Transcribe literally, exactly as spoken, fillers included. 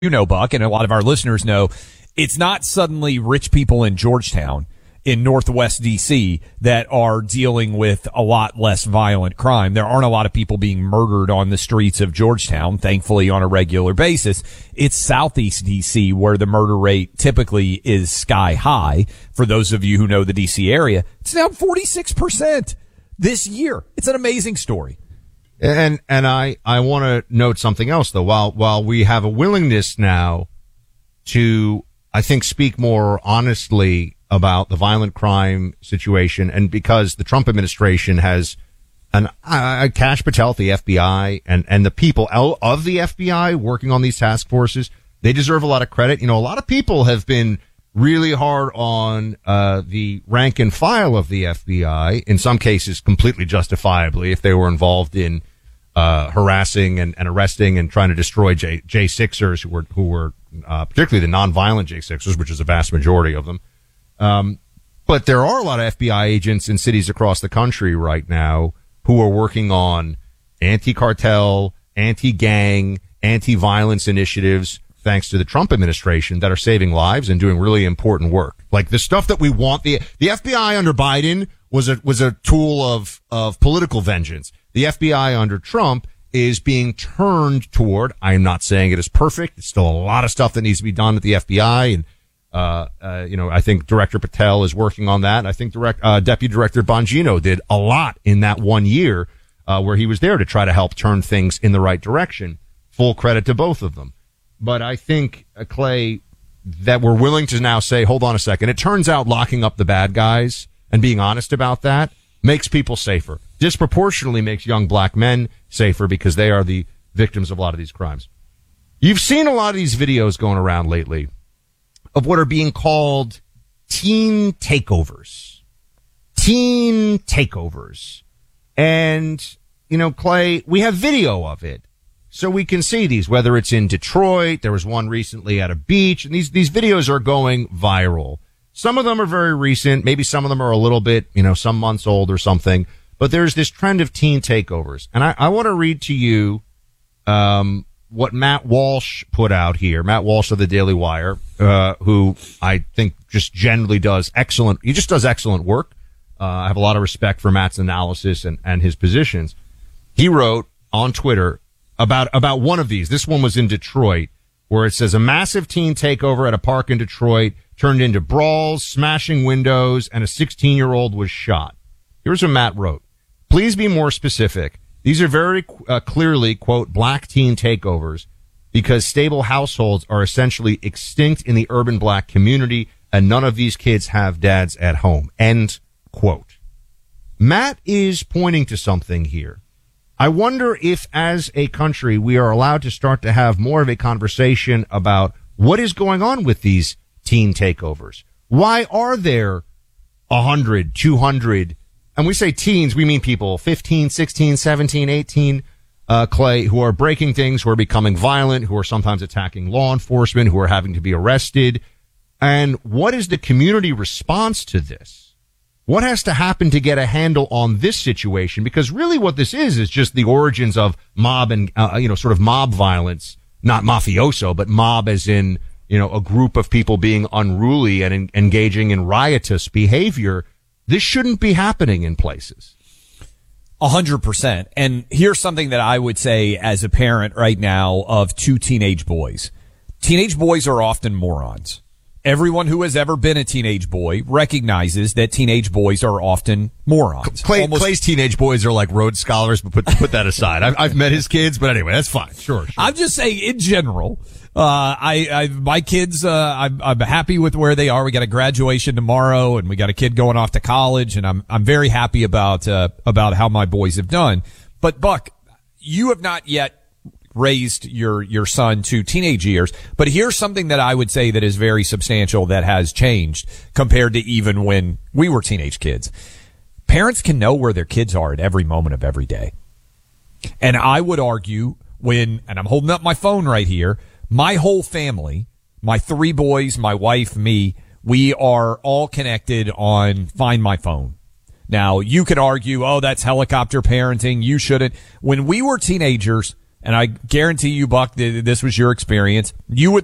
you know, Buck, and a lot of our listeners know, it's not suddenly rich people in Georgetown in Northwest D C that are dealing with a lot less violent crime. There aren't a lot of people being murdered on the streets of Georgetown, thankfully, on a regular basis. It's Southeast D C where the murder rate typically is sky high. For those of you who know the D C area, it's down forty-six percent this year. It's an amazing story. And, and I, I want to note something else though. While, while we have a willingness now to, I think, speak more honestly about the violent crime situation, and because the Trump administration has an, uh, Kash Patel at the F B I and, and the people of the F B I working on these task forces, they deserve a lot of credit. You know, a lot of people have been really hard on, uh, the rank and file of the F B I, in some cases completely justifiably, if they were involved in, uh, harassing and, and arresting and trying to destroy J, J6ers who were, who were, uh, particularly the nonviolent J sixers, which is a vast majority of them. Um, but there are a lot of F B I agents in cities across the country right now who are working on anti-cartel, anti-gang, anti-violence initiatives, thanks to the Trump administration, that are saving lives and doing really important work. Like the stuff that we want. The, the F B I under Biden was a, was a tool of, of political vengeance. The F B I under Trump is being turned toward, I'm not saying it is perfect. There's still a lot of stuff that needs to be done at the F B I, and Uh, uh, you know, I think Director Patel is working on that. I think direct, uh, Deputy Director Bongino did a lot in that one year, uh, where he was there to try to help turn things in the right direction. Full credit to both of them. But I think, uh, Clay, that we're willing to now say, hold on a second. It turns out locking up the bad guys and being honest about that makes people safer. Disproportionately makes young black men safer because they are the victims of a lot of these crimes. You've seen a lot of these videos going around lately of what are being called teen takeovers. Teen takeovers. And, you know, Clay, we have video of it. So we can see these, whether it's in Detroit, there was one recently at a beach, and these, these videos are going viral. Some of them are very recent. Maybe some of them are a little bit, you know, some months old or something. But there's this trend of teen takeovers. And I, I want to read to you, um, what Matt Walsh put out here. Matt Walsh of the Daily Wire, uh, who I think just generally does excellent, he just does excellent work. Uh, I have a lot of respect for Matt's analysis and, and his positions. He wrote on Twitter about, about one of these. This one was in Detroit, where it says a massive teen takeover at a park in Detroit turned into brawls, smashing windows, and a sixteen year old was shot. Here's what Matt wrote. Please be more specific. These are very uh, clearly, quote, black teen takeovers because stable households are essentially extinct in the urban black community and none of these kids have dads at home, end quote. Matt is pointing to something here. I wonder if as a country we are allowed to start to have more of a conversation about what is going on with these teen takeovers. Why are there one hundred, two hundred, and we say teens, we mean people fifteen, sixteen, seventeen, eighteen, uh, Clay, who are breaking things, who are becoming violent, who are sometimes attacking law enforcement, who are having to be arrested. And what is the community response to this? What has to happen to get a handle on this situation? Because really what this is, is just the origins of mob and, uh, you know, sort of mob violence, not mafioso, but mob as in, you know, a group of people being unruly and en- engaging in riotous behavior. This shouldn't be happening in places. A hundred percent. And here's something that I would say as a parent right now of two teenage boys. Teenage boys are often morons. Everyone who has ever been a teenage boy recognizes that teenage boys are often morons. Clay, Almost, Clay's teenage boys are like Rhodes Scholars, but put, put that aside. I've, I've met his kids, but anyway, that's fine. Sure, sure. I'm just saying in general. Uh, I, I, my kids, uh, I'm, I'm happy with where they are. We got a graduation tomorrow and we got a kid going off to college and I'm, I'm very happy about, uh, about how my boys have done. But Buck, you have not yet raised your, your son to teenage years. But here's something that I would say that is very substantial that has changed compared to even when we were teenage kids. Parents can know where their kids are at every moment of every day. And I would argue when, and I'm holding up my phone right here, my whole family, my three boys, my wife, me, we are all connected on Find My Phone. Now, you could argue, oh, that's helicopter parenting. You shouldn't. When we were teenagers, and I guarantee you, Buck, th- this was your experience. You would